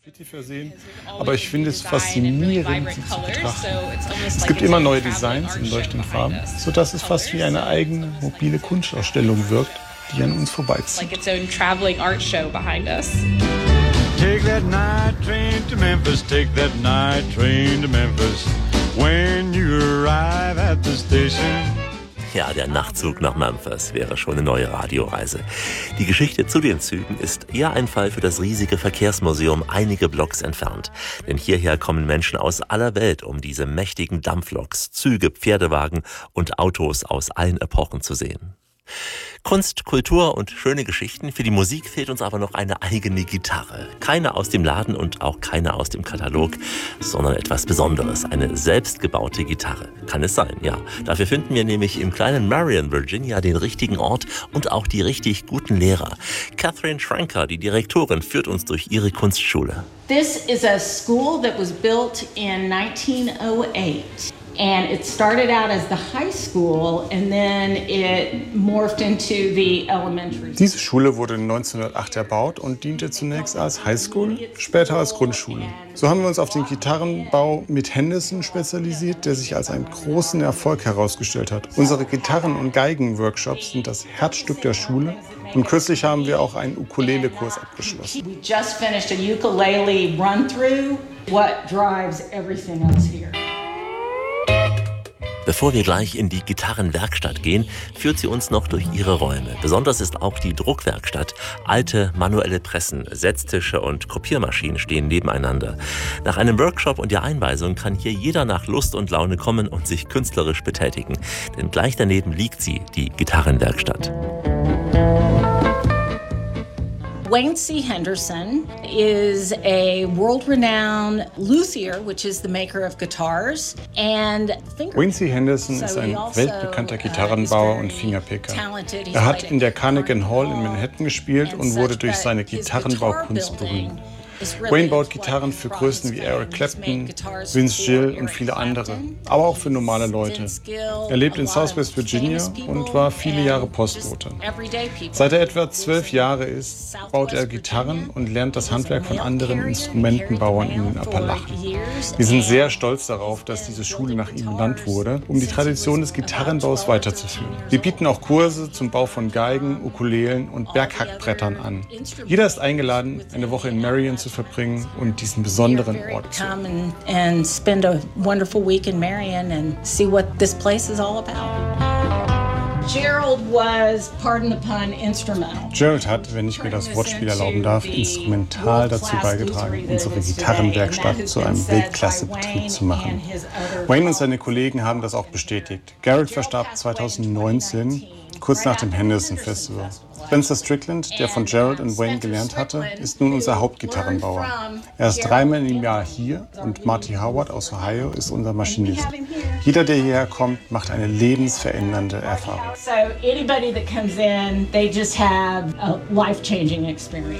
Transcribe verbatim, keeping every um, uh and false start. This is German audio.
Graffiti versehen, aber ich finde es faszinierend, sie zu betrachten. Es gibt immer neue Designs in leuchtenden Farben, sodass es fast wie eine eigene mobile Kunstausstellung wirkt, die an uns vorbeizieht. Take that night train to Memphis, take that night train to Memphis. When you arrive at the station. Ja, der Nachtzug nach Memphis wäre schon eine neue Radioreise. Die Geschichte zu den Zügen ist eher ein Fall für das riesige Verkehrsmuseum einige Blocks entfernt. Denn hierher kommen Menschen aus aller Welt, um diese mächtigen Dampfloks, Züge, Pferdewagen und Autos aus allen Epochen zu sehen. Kunst, Kultur und schöne Geschichten. Für die Musik fehlt uns aber noch eine eigene Gitarre. Keine aus dem Laden und auch keine aus dem Katalog, sondern etwas Besonderes. Eine selbstgebaute Gitarre. Kann es sein, ja. Dafür finden wir nämlich im kleinen Marion, Virginia, den richtigen Ort und auch die richtig guten Lehrer. Catherine Schranker, die Direktorin, führt uns durch ihre Kunstschule. This is a school that was built in nineteen oh eight. And it started out as the high school and then it morphed into the elementary school. Diese Schule wurde neunzehnhundertacht erbaut und diente zunächst als Highschool, später als Grundschule. So haben wir uns auf den Gitarrenbau mit Henderson spezialisiert, der sich als einen großen Erfolg herausgestellt hat. Unsere Gitarren- und Geigenworkshops sind das Herzstück der Schule. Und kürzlich haben wir auch einen Ukulele-Kurs abgeschlossen. We just finished a ukulele run-through. What drives everything else here? Bevor wir gleich in die Gitarrenwerkstatt gehen, führt sie uns noch durch ihre Räume. Besonders ist auch die Druckwerkstatt. Alte manuelle Pressen, Setztische und Kopiermaschinen stehen nebeneinander. Nach einem Workshop und der Einweisung kann hier jeder nach Lust und Laune kommen und sich künstlerisch betätigen. Denn gleich daneben liegt sie, die Gitarrenwerkstatt. Wayne C. Henderson is a world-renowned luthier, which is the maker of guitars, and fingerpicker. Wayne C. Henderson ist ein weltbekannter Gitarrenbauer und Fingerpicker. Er hat in der Carnegie Hall in Manhattan gespielt und wurde durch seine Gitarrenbaukunst berühmt. Wayne baut Gitarren für Größen wie Eric Clapton, Vince Gill und viele andere, aber auch für normale Leute. Er lebt in Southwest Virginia und war viele Jahre Postbote. Seit er etwa zwölf Jahre ist, baut er Gitarren und lernt das Handwerk von anderen Instrumentenbauern in den Appalachen. Wir sind sehr stolz darauf, dass diese Schule nach ihm benannt wurde, um die Tradition des Gitarrenbaus weiterzuführen. Wir bieten auch Kurse zum Bau von Geigen, Ukulelen und Berghackbrettern an. Jeder ist eingeladen, eine Woche in Marion zu verbringen und diesen besonderen Ort zu. Come and spend a wonderful week in Marion and see what this place is all about. Gerald was, pardon the pun, instrumental. Gerald hat, wenn ich mir das Wortspiel erlauben darf, instrumental dazu beigetragen, unsere Gitarrenwerkstatt zu einem Weltklasse-Betrieb zu machen. Wayne und seine Kollegen haben das auch bestätigt. Gerald verstarb zweitausendneunzehn, kurz nach dem Henderson Festival. Spencer Strickland, der von Gerald und Wayne gelernt hatte, ist nun unser Hauptgitarrenbauer. Er ist dreimal im Jahr hier und Marty Howard aus Ohio ist unser Maschinist. Jeder, der hierher kommt, macht eine lebensverändernde Erfahrung. So anybody that comes in, they just have a life-changing experience.